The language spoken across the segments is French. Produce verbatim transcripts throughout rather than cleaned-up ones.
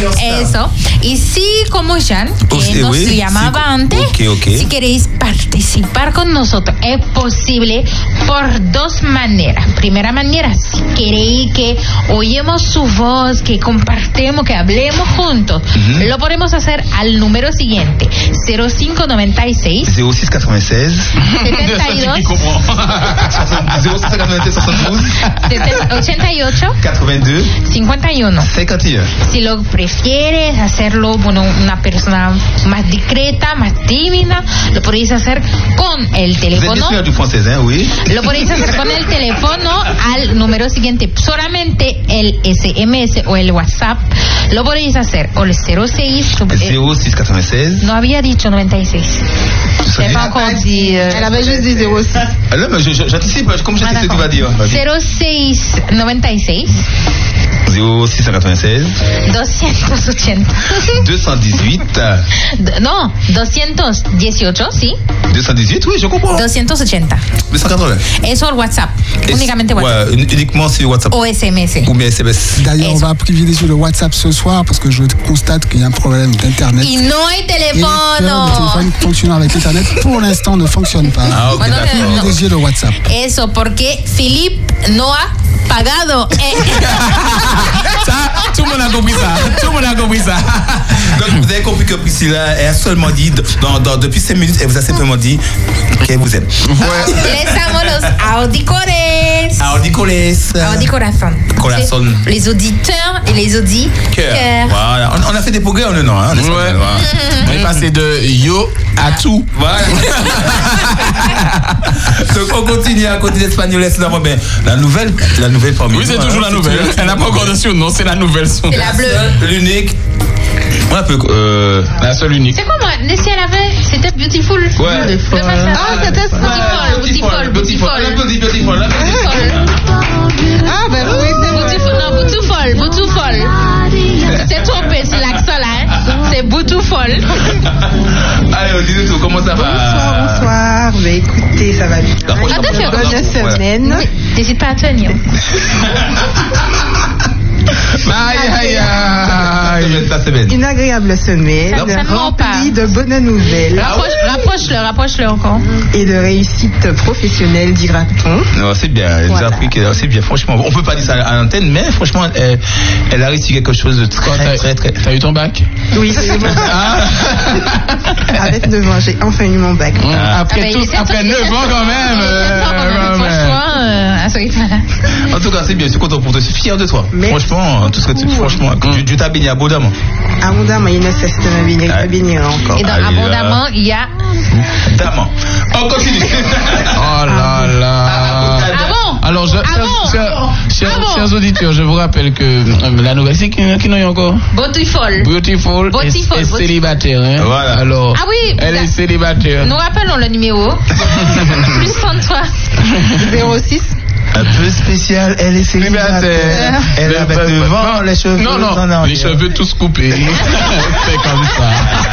Eso. Y si como Jean, que sí, nos oui, llamaba sí, antes, okay, okay. si queréis participar con nosotros, es posible por dos maneras. Primera manera, si queréis que oímos su voz, que compartemos, que hablemos juntos, uh-huh. lo podemos hacer al número siguiente: cero cinco noventa y seis zéro six quatre-vingt-seize setenta y dos zéro six quatre-vingt-seize soixante-douze ochenta y ocho quatre-vingt-deux cincuenta y uno. cincuenta y uno. Si lo prefieres hacerlo, bueno, una persona más discreta, más tímida, lo podéis hacer con el teléfono. Du francés, hein, oui. Lo podéis hacer con el teléfono al número siguiente. Solamente el S M S o el WhatsApp lo podéis hacer o el cero seis zéro six quatre-vingt-seize. No había dicho noventa y seis. C'est pas encore dit. Elle avait juste dit zéro six. Alors, mais j'anticipe, comme j'anticipe ce que tu vas dire. cero seis noventa y seis zéro six quatre-vingt-seize doscientos ochenta deux cent dix-huit. No, doscientos dieciocho, sí. deux cent dix-huit, oui, je comprends. doscientos ochenta. deux cent quatre-vingts. Eso el WhatsApp. Es, Únicamente WhatsApp. Ouais, uniquement sur WhatsApp. O S M S. Ou bien S M S. D'ailleurs, on va privilégier le WhatsApp ce soir parce que je constate qu'il y a un problème d'Internet. Y no hay Et teléfono. le téléphone fonctionnant avec Internet, pour l'instant, ne fonctionne pas. Ah, ok, Bueno, d'accord. no. Privilégier le WhatsApp. Eso, porque Philippe no ha pagado. Ça, tout le monde a compris ça. Tout le monde a compris ça. Donc, vous avez compris que Priscilla a seulement dit, dans, dans, depuis cinq minutes, elle vous a simplement dit qu'elle vous aime. Les amo los audicores. Audicoles. Audicorazón. Corazón. C'est les auditeurs et les auditeurs. Voilà, on, on a fait des progrès en un an. Hein, Ouais. Voilà. On est passé de yo à tout. Voilà. Donc on continue à côté d'espagnol. Ben, la nouvelle, la nouvelle parmi Oui, c'est nous, toujours hein, la nouvelle. toujours- Elle n'a pas encore de surnom, c'est la nouvelle son. C'est la bleue. L'unique. On peut. Euh, La seule unique. C'est quoi moi? Si elle avait, c'était Beautiful. Ouais. Beautiful. Ah, c'était ça. Beautiful, Beautiful, Beautiful, Beautiful. Ah, ben oui, c'est vrai. Beautiful, non, Beautiful, Beautiful. C'est trompé sur l'accent là, hein. C'est Beautiful. Allez, dis-nous tout, comment ça va? Bonsoir, bonsoir. Mais écoutez, ça va bien. La prochaine Attends, fois, bonne on va- Bonne ouais. semaine. Oui, n'hésite pas à tenir. Aïe, aïe, aïe. Ta semaine. Une agréable semaine, Ça- ça ment pas. remplie de bonnes nouvelles Rapproche, rapproche-le, rapproche-le encore. et de réussite professionnelle, dira-t-on. Non, c'est bien. Elle nous a Voilà. appris que c'est bien. Franchement, on peut pas dire ça à l'antenne, mais franchement, elle, elle a réussi quelque chose de Quoi, très, t'as- très, très. T'as eu ton bac? Oui, c'est bon. Ah. À vingt-neuf ans, j'ai enfin eu mon bac. Mmh, Après, Ah, bah, tout, il était après temps- neuf ans quand même. euh, Attends, quand même, quand même. Franchement, euh, à ce rythme-là. En tout cas, c'est bien. Je suis content pour toi. Je suis fier de toi. Merci Franchement, tout ce que tu, beaucoup. franchement, tu, tu t'as béni abondamment. Abondamment, il ne cesse de me bénir, Ah. de bénir encore. Et dans Allez, là. abondamment, il y a. Damant. On continue. Oh là là. Ah bon? Alors, je, Ah chers, bon? chers- chers- Ah bon? chers auditeurs, je vous rappelle que euh, la nouvelle, c'est qui, qui nous y a encore? Beautiful. Beautiful, Beautiful, est, est beautiful. célibataire. Hein? Voilà. Alors, Ah oui, elle vous est a- célibataire. Nous rappelons le numéro. Plus trente-trois. zéro six. Un peu spécial, elle est célibataire. Elle a vingt-neuf ans, les cheveux. Non, non, en arrière. les cheveux tous coupés. C'est comme ça.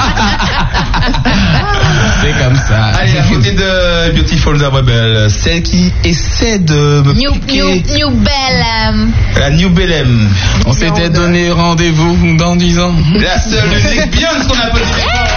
C'est comme ça. Allez, à côté de Beautiful, nous avons Belle, celle qui essaie de me New, piquer new, new belle. euh, la New Bellem. On s'était donné rendez-vous dans dix ans. La seule unique, bien ce qu'on appelle